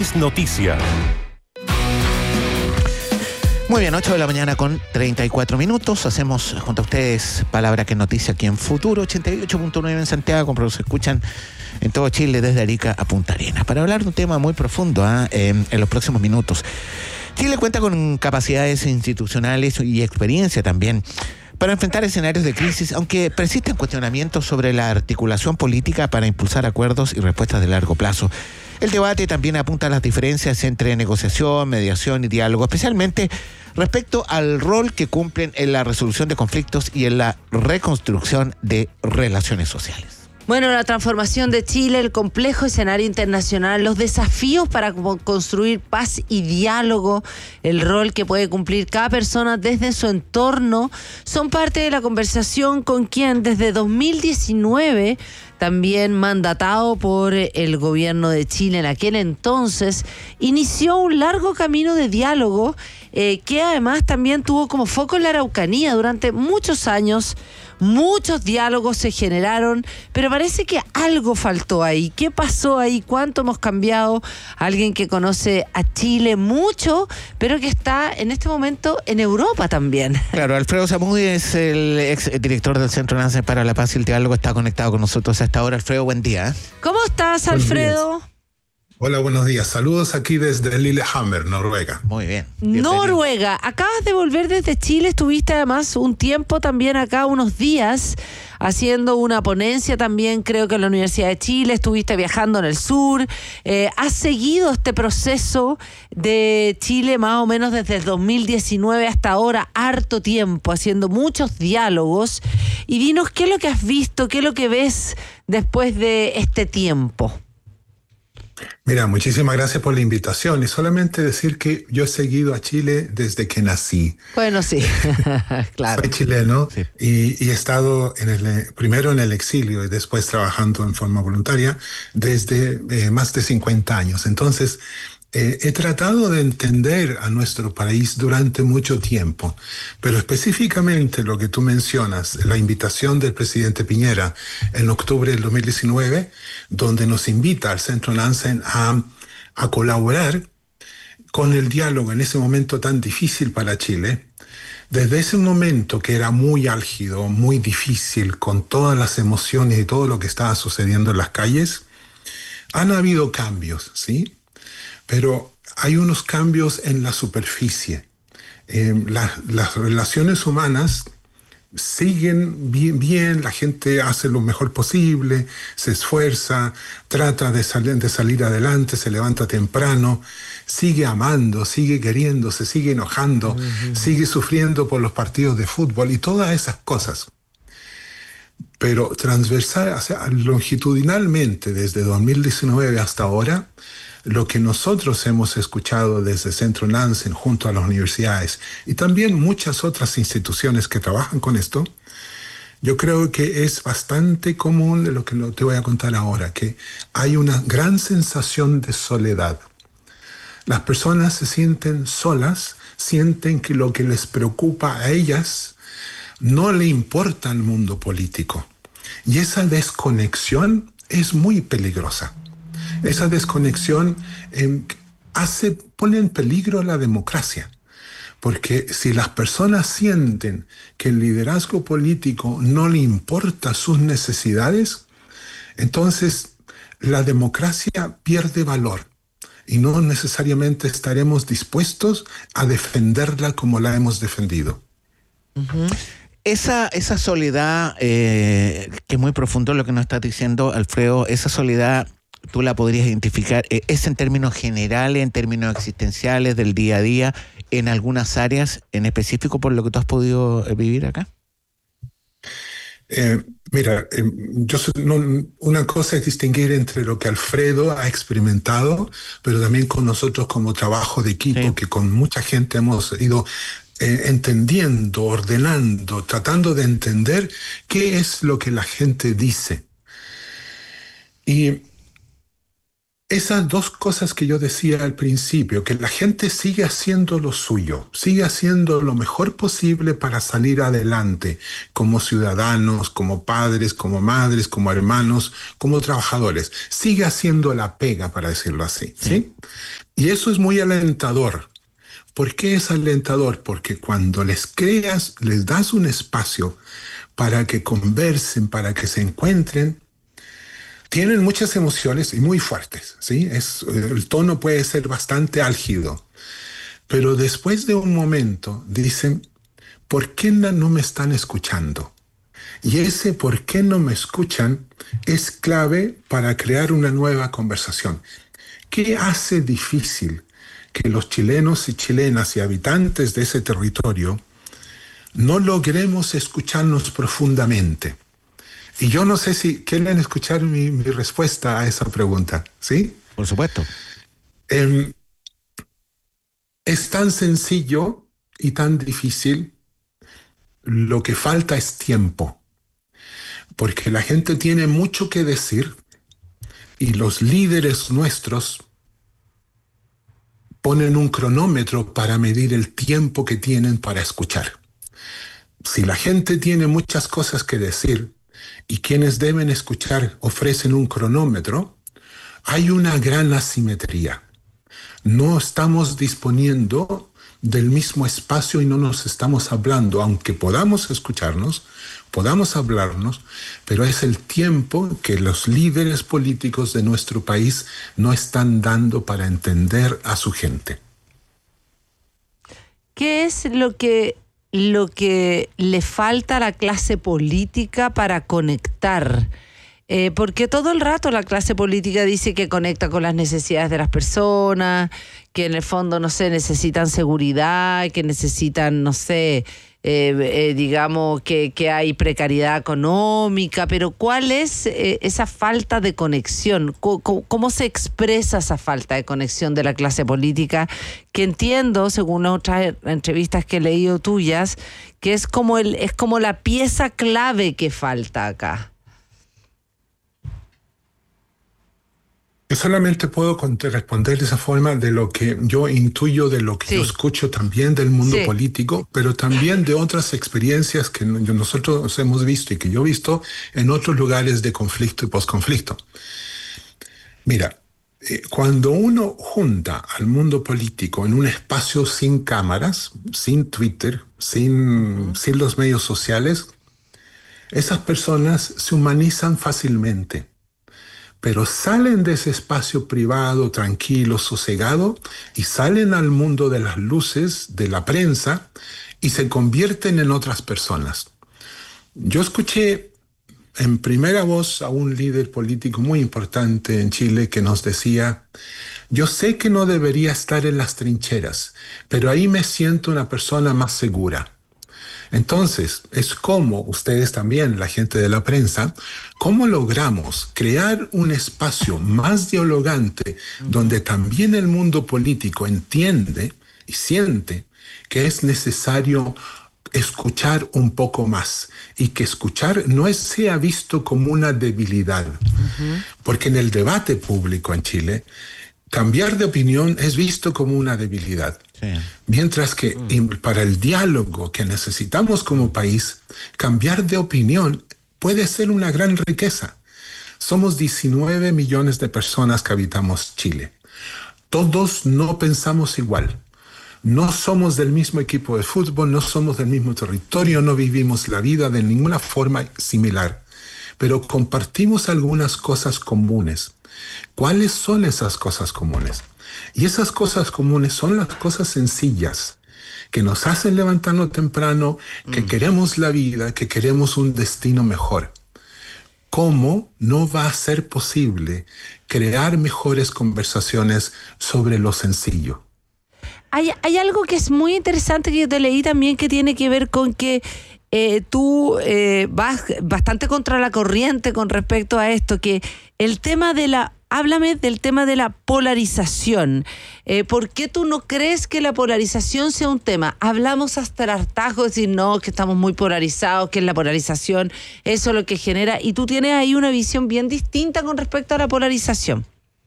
es noticia. Muy bien, 8 de la mañana con 34 minutos. Hacemos junto a ustedes Palabra que es Noticia aquí en Futuro 88.9 en Santiago, pero se escuchan en todo Chile desde Arica a Punta Arenas. Para hablar de un tema muy profundo en los próximos minutos. Chile cuenta con capacidades institucionales y experiencia también para enfrentar escenarios de crisis, aunque persisten cuestionamientos sobre la articulación política para impulsar acuerdos y respuestas de largo plazo. El debate también apunta a las diferencias entre negociación, mediación y diálogo, especialmente respecto al rol que cumplen en la resolución de conflictos y en la reconstrucción de relaciones sociales. Bueno, la transformación de Chile, el complejo escenario internacional, los desafíos para construir paz y diálogo, el rol que puede cumplir cada persona desde su entorno, son parte de la conversación con quien desde 2019, también mandatado por el gobierno de Chile en aquel entonces, inició un largo camino de diálogo que además también tuvo como foco en la Araucanía durante muchos años. Muchos diálogos se generaron, pero parece que algo faltó ahí. ¿Qué pasó ahí? ¿Cuánto hemos cambiado? Alguien que conoce a Chile mucho, pero que está en este momento en Europa también. Claro, Alfredo Zamudio es el ex director del Centro Nansen para la Paz y el Diálogo. Está conectado con nosotros hasta ahora. Alfredo, buen día. ¿Cómo estás, Alfredo? Hola, buenos días. Saludos aquí desde Lillehammer, Noruega. Muy bien. Bienvenido. Noruega. Acabas de volver desde Chile. Estuviste además un tiempo también acá, unos días, haciendo una ponencia también, creo que en la Universidad de Chile. Estuviste viajando en el sur. Has seguido este proceso de Chile más o menos desde el 2019 hasta ahora, harto tiempo, haciendo muchos diálogos. Y dinos, ¿qué es lo que has visto? ¿Qué es lo que ves después de este tiempo? Mira, muchísimas gracias por la invitación y solamente decir que yo he seguido a Chile desde que nací. Bueno, sí, claro. Soy chileno, sí. y he estado primero en el exilio y después trabajando en forma voluntaria desde más de 50 años. Entonces, he tratado de entender a nuestro país durante mucho tiempo, pero específicamente lo que tú mencionas, la invitación del presidente Piñera en octubre del 2019, donde nos invita al Centro Nansen a colaborar con el diálogo en ese momento tan difícil para Chile. Desde ese momento que era muy álgido, muy difícil, con todas las emociones y todo lo que estaba sucediendo en las calles, han habido cambios, ¿sí? Pero hay unos cambios en la superficie. Las relaciones humanas siguen bien, la gente hace lo mejor posible, se esfuerza, trata de salir adelante, se levanta temprano, sigue amando, sigue queriendo, se sigue enojando, sigue sufriendo por los partidos de fútbol y todas esas cosas. Pero transversal, o sea, longitudinalmente, desde 2019 hasta ahora, lo que nosotros hemos escuchado desde Centro Nansen junto a las universidades y también muchas otras instituciones que trabajan con esto, yo creo que es bastante común de lo que te voy a contar ahora, que hay una gran sensación de soledad. Las personas se sienten solas, sienten que lo que les preocupa a ellas no le importa al mundo político. Y esa desconexión es muy peligrosa. Esa desconexión pone en peligro la democracia. Porque si las personas sienten que el liderazgo político no le importa sus necesidades, entonces la democracia pierde valor y no necesariamente estaremos dispuestos a defenderla como la hemos defendido. Uh-huh. Esa soledad, que es muy profundo lo que nos estás diciendo, Alfredo, esa soledad tú la podrías identificar, ¿es en términos generales, en términos existenciales, del día a día, en algunas áreas en específico por lo que tú has podido vivir acá? Mira, una cosa es distinguir entre lo que Alfredo ha experimentado, pero también con nosotros como trabajo de equipo, sí, que con mucha gente hemos ido entendiendo, ordenando, tratando de entender qué es lo que la gente dice. Y esas dos cosas que yo decía al principio, que la gente sigue haciendo lo suyo, sigue haciendo lo mejor posible para salir adelante como ciudadanos, como padres, como madres, como hermanos, como trabajadores. Sigue haciendo la pega, para decirlo así, ¿sí? Y eso es muy alentador. ¿Por qué es alentador? Porque cuando les das un espacio para que conversen, para que se encuentren, tienen muchas emociones y muy fuertes, ¿sí? El tono puede ser bastante álgido, pero después de un momento dicen, ¿por qué no me están escuchando? Y ese por qué no me escuchan es clave para crear una nueva conversación. ¿Qué hace difícil que los chilenos y chilenas y habitantes de ese territorio no logremos escucharnos profundamente? Y yo no sé si quieren escuchar mi respuesta a esa pregunta, ¿sí? Por supuesto. Es tan sencillo y tan difícil. Lo que falta es tiempo, porque la gente tiene mucho que decir y los líderes nuestros ponen un cronómetro para medir el tiempo que tienen para escuchar. Si la gente tiene muchas cosas que decir y quienes deben escuchar ofrecen un cronómetro, hay una gran asimetría. No estamos disponiendo del mismo espacio y no nos estamos hablando, aunque podamos escucharnos, podamos hablarnos, pero es el tiempo que los líderes políticos de nuestro país no están dando para entender a su gente. ¿Qué es lo que le falta a la clase política para conectar? Porque todo el rato la clase política dice que conecta con las necesidades de las personas, que en el fondo, no sé, necesitan seguridad, que necesitan, no sé, digamos que hay precariedad económica, pero ¿cuál es esa falta de conexión? ¿Cómo se expresa esa falta de conexión de la clase política? Que entiendo, según otras entrevistas que he leído tuyas, que es como la pieza clave que falta acá. Yo solamente puedo responder de esa forma de lo que yo intuyo, de lo que yo escucho también del mundo político, pero también de otras experiencias que nosotros hemos visto y que yo he visto en otros lugares de conflicto y posconflicto. Mira, cuando uno junta al mundo político en un espacio sin cámaras, sin Twitter, sin los medios sociales, esas personas se humanizan fácilmente. Pero salen de ese espacio privado, tranquilo, sosegado, y salen al mundo de las luces, de la prensa, y se convierten en otras personas. Yo escuché en primera voz a un líder político muy importante en Chile que nos decía, yo sé que no debería estar en las trincheras, pero ahí me siento una persona más segura. Entonces, es como ustedes también, la gente de la prensa, cómo logramos crear un espacio más dialogante donde también el mundo político entiende y siente que es necesario escuchar un poco más y que escuchar no sea visto como una debilidad. Porque en el debate público en Chile, cambiar de opinión es visto como una debilidad. Sí. Mientras que para el diálogo que necesitamos como país, cambiar de opinión puede ser una gran riqueza. Somos 19 millones de personas que habitamos Chile. Todos no pensamos igual. No somos del mismo equipo de fútbol, no somos del mismo territorio, no vivimos la vida de ninguna forma similar. Pero compartimos algunas cosas comunes. ¿Cuáles son esas cosas comunes? Y esas cosas comunes son las cosas sencillas que nos hacen levantarnos temprano, que queremos la vida, que queremos un destino mejor. ¿Cómo no va a ser posible crear mejores conversaciones sobre lo sencillo? Hay algo que es muy interesante que yo te leí también que tiene que ver con que tú vas bastante contra la corriente con respecto a esto, que el tema háblame del tema de la polarización. ¿Por qué tú no crees que la polarización sea un tema? Hablamos hasta el hartazgo de decir, no, que estamos muy polarizados, que es la polarización, eso es lo que genera, y tú tienes ahí una visión bien distinta con respecto a la polarización.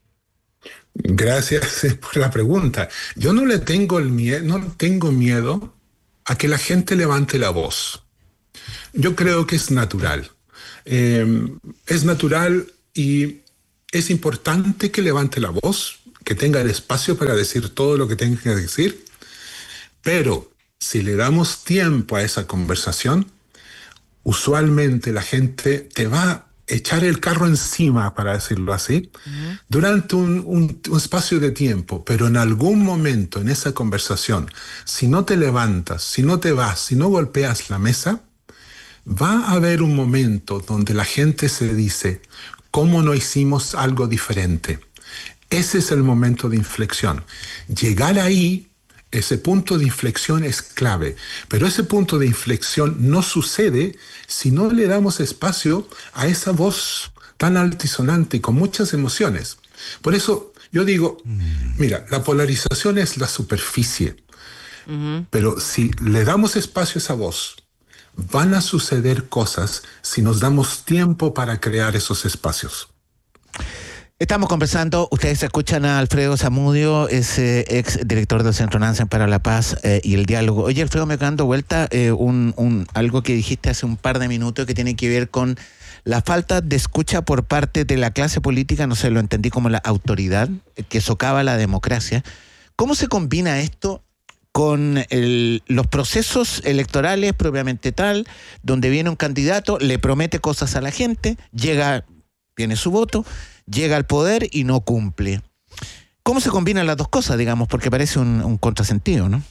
Gracias por la pregunta. Yo no tengo miedo a que la gente levante la voz. Yo creo que es natural. Es natural y es importante que levante la voz, que tenga el espacio para decir todo lo que tenga que decir, pero si le damos tiempo a esa conversación, usualmente la gente te va a echar el carro encima, para decirlo así, durante un espacio de tiempo, pero en algún momento en esa conversación, si no te levantas, si no te vas, si no golpeas la mesa, va a haber un momento donde la gente se dice, ¿cómo no hicimos algo diferente? Ese es el momento de inflexión. Llegar ahí, ese punto de inflexión es clave, pero ese punto de inflexión no sucede si no le damos espacio a esa voz tan altisonante y con muchas emociones. Por eso yo digo, mira, la polarización es la superficie, pero si le damos espacio a esa voz, van a suceder cosas si nos damos tiempo para crear esos espacios. Estamos conversando, ustedes escuchan a Alfredo Zamudio, es ex director del Centro Nansen para la Paz y el Diálogo. Oye, Alfredo, me quedando vuelta algo que dijiste hace un par de minutos que tiene que ver con la falta de escucha por parte de la clase política, no sé, lo entendí como la autoridad que socava la democracia. ¿Cómo se combina esto con los procesos electorales propiamente tal, donde viene un candidato, le promete cosas a la gente, viene su voto, llega al poder y no cumple? ¿Cómo se combinan las dos cosas, digamos? Porque parece un contrasentido, ¿no?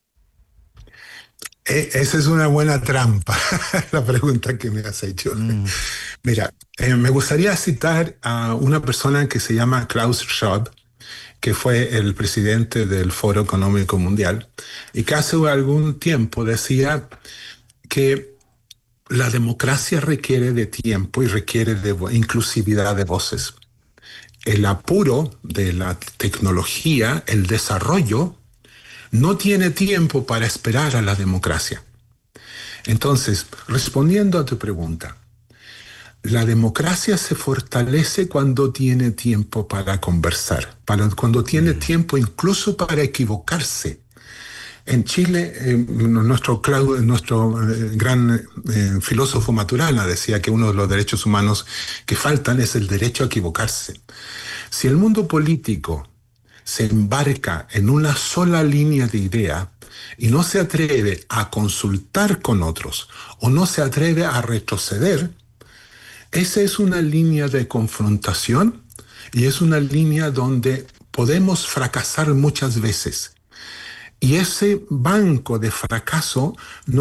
Esa es una buena trampa, la pregunta que me has hecho. Mira, me gustaría citar a una persona que se llama Klaus Schwab, que fue el presidente del Foro Económico Mundial, y que hace algún tiempo decía que la democracia requiere de tiempo y requiere de inclusividad de voces. El apuro de la tecnología, el desarrollo, no tiene tiempo para esperar a la democracia. Entonces, respondiendo a tu pregunta, la democracia se fortalece cuando tiene tiempo para conversar, cuando tiene tiempo incluso para equivocarse. En Chile, nuestro gran filósofo Maturana decía que uno de los derechos humanos que faltan es el derecho a equivocarse. Si el mundo político se embarca en una sola línea de idea y no se atreve a consultar con otros o no se atreve a retroceder, esa es una línea de confrontación y es una línea donde podemos fracasar muchas veces. Y ese banco de fracaso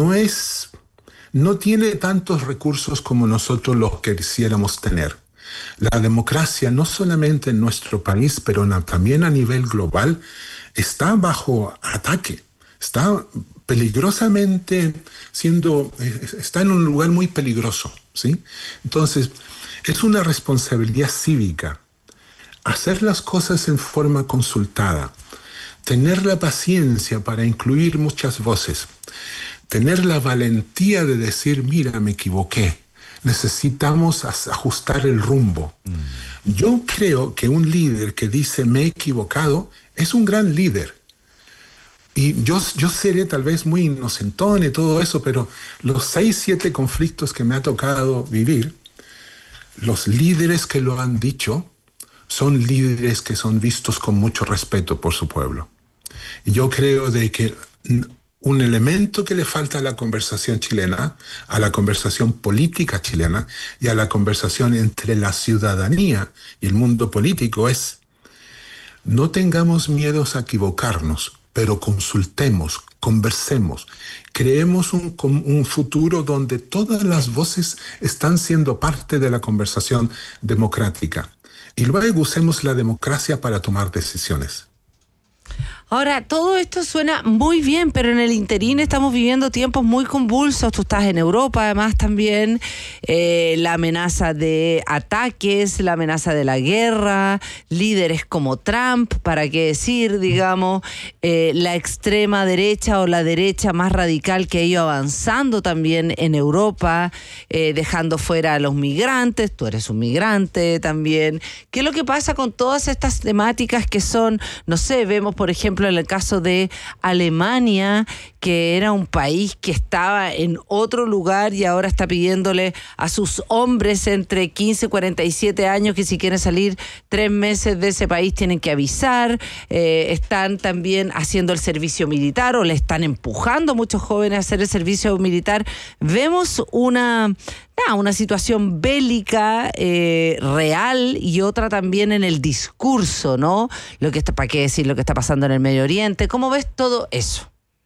no tiene tantos recursos como nosotros los quisiéramos tener. La democracia, no solamente en nuestro país, pero también a nivel global, está bajo ataque. Está peligrosamente está en un lugar muy peligroso, ¿sí? Entonces, es una responsabilidad cívica hacer las cosas en forma consultada, tener la paciencia para incluir muchas voces, tener la valentía de decir, mira, me equivoqué, necesitamos ajustar el rumbo. Yo creo que un líder que dice, me he equivocado, es un gran líder. Y yo seré tal vez muy inocentón y todo eso, pero los 6, 7 conflictos que me ha tocado vivir, los líderes que lo han dicho son líderes que son vistos con mucho respeto por su pueblo. Y yo creo de que un elemento que le falta a la conversación chilena, a la conversación política chilena y a la conversación entre la ciudadanía y el mundo político es: no tengamos miedos a equivocarnos, pero consultemos, conversemos, creemos un futuro donde todas las voces están siendo parte de la conversación democrática. Y luego usemos la democracia para tomar decisiones. Ahora, todo esto suena muy bien, pero en el interín estamos viviendo tiempos muy convulsos. Tú estás en Europa, además, también. La amenaza de ataques, la amenaza de la guerra, líderes como Trump, para qué decir, digamos, la extrema derecha o la derecha más radical que ha ido avanzando también en Europa, dejando fuera a los migrantes. Tú eres un migrante también. ¿Qué es lo que pasa con todas estas temáticas que son, no sé, vemos, por ejemplo, ejemplo, en el caso de Alemania, que era un país que estaba en otro lugar y ahora está pidiéndole a sus hombres entre 15 y 47 años que si quieren salir 3 meses de ese país tienen que avisar. Están también haciendo el servicio militar o le están empujando a muchos jóvenes a hacer el servicio militar. Vemos una situación bélica real y otra también en el discurso, ¿no? ¿Para qué decir lo que está pasando en el Medio Oriente? ¿Cómo ves todo eso?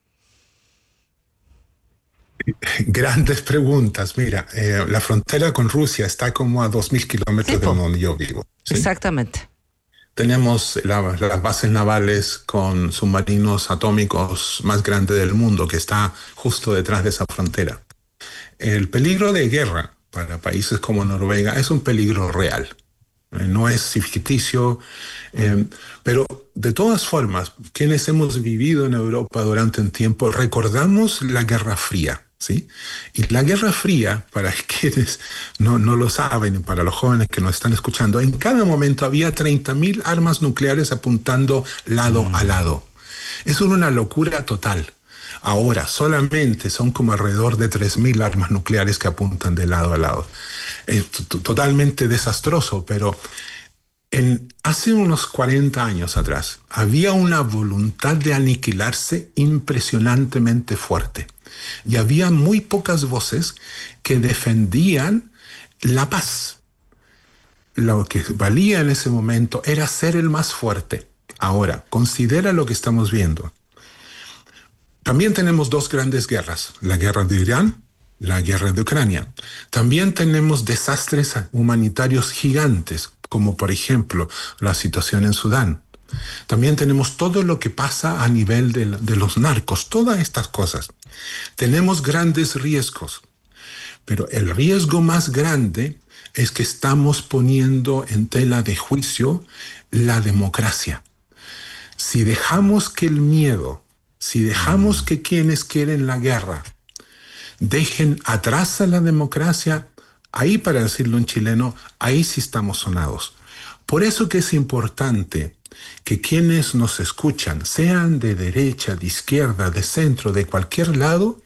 Grandes preguntas. Mira, la frontera con Rusia está como a 2.000 kilómetros de donde yo vivo. ¿Sí? Exactamente. Tenemos las bases navales con submarinos atómicos más grandes del mundo, que está justo detrás de esa frontera. El peligro de guerra para países como Noruega es un peligro real. No es ficticio, pero de todas formas, quienes hemos vivido en Europa durante un tiempo, recordamos la Guerra Fría, ¿sí? Y la Guerra Fría, para quienes no lo saben, y para los jóvenes que nos están escuchando, en cada momento había 30.000 armas nucleares apuntando lado a lado. Eso era una locura total. Ahora solamente son como alrededor de 3.000 armas nucleares que apuntan de lado a lado. Es totalmente desastroso, pero hace unos 40 años atrás había una voluntad de aniquilarse impresionantemente fuerte. Y había muy pocas voces que defendían la paz. Lo que valía en ese momento era ser el más fuerte. Ahora, considera lo que estamos viendo. También tenemos 2 grandes guerras, la guerra de Irán, la guerra de Ucrania. También tenemos desastres humanitarios gigantes, como por ejemplo la situación en Sudán. También tenemos todo lo que pasa a nivel de los narcos, todas estas cosas. Tenemos grandes riesgos, pero el riesgo más grande es que estamos poniendo en tela de juicio la democracia. Si dejamos que el miedo, si dejamos que quienes quieren la guerra dejen atrás a la democracia, ahí, para decirlo en chileno, ahí sí estamos sonados. Por eso que es importante que quienes nos escuchan, sean de derecha, de izquierda, de centro, de cualquier lado,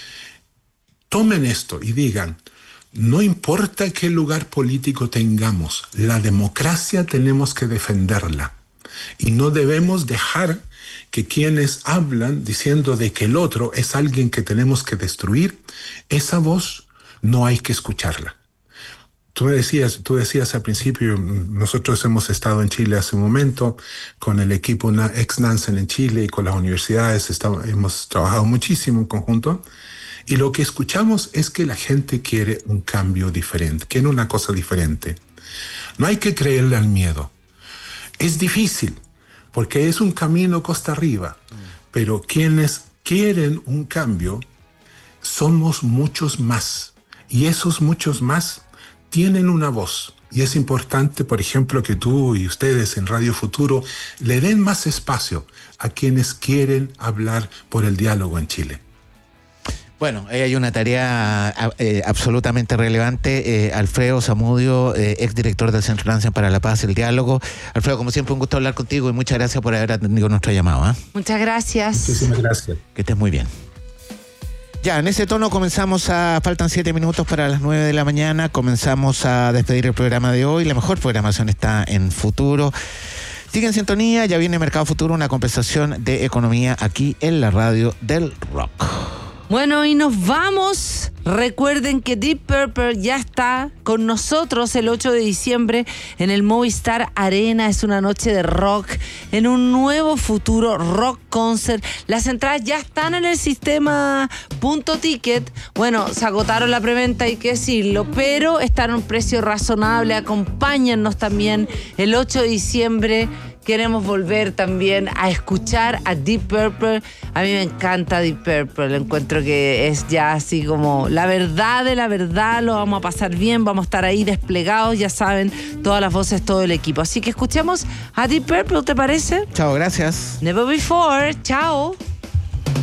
tomen esto y digan, no importa qué lugar político tengamos, la democracia tenemos que defenderla. Y no debemos dejar que quienes hablan diciendo de que el otro es alguien que tenemos que destruir, esa voz no hay que escucharla. Tú decías al principio, nosotros hemos estado en Chile hace un momento con el equipo ex-Nansen en Chile y con las universidades, hemos trabajado muchísimo en conjunto, y lo que escuchamos es que la gente quiere un cambio diferente, quiere una cosa diferente. No hay que creerle al miedo. Es difícil, porque es un camino costa arriba, pero quienes quieren un cambio somos muchos más, y esos muchos más tienen una voz. Y es importante, por ejemplo, que tú y ustedes en Radio Futuro le den más espacio a quienes quieren hablar por el diálogo en Chile. Bueno, hay una tarea absolutamente relevante. Alfredo Zamudio, exdirector del Centro Nansen para la Paz y el Diálogo. Alfredo, como siempre, un gusto hablar contigo y muchas gracias por haber atendido nuestra llamada. Muchas gracias. Muchísimas gracias. Que estés muy bien. Ya, en ese tono faltan 7 minutos para las 9 de la mañana, comenzamos a despedir el programa de hoy. La mejor programación está en Futuro. Sigue en sintonía, ya viene Mercado Futuro, una conversación de economía aquí en la radio del rock. Bueno, y nos vamos. Recuerden que Deep Purple ya está con nosotros el 8 de diciembre en el Movistar Arena. Es una noche de rock en un nuevo futuro rock concert. Las entradas ya están en el sistema .ticket. Bueno, se agotaron la preventa, hay que decirlo, pero están a un precio razonable. Acompáñennos también el 8 de diciembre. Queremos volver también a escuchar a Deep Purple. A mí me encanta Deep Purple. Encuentro que es ya así como la verdad de la verdad. Lo vamos a pasar bien. Vamos a estar ahí desplegados. Ya saben, todas las voces, todo el equipo. Así que escuchemos a Deep Purple, ¿te parece? Chao, gracias. Never Before. Chao.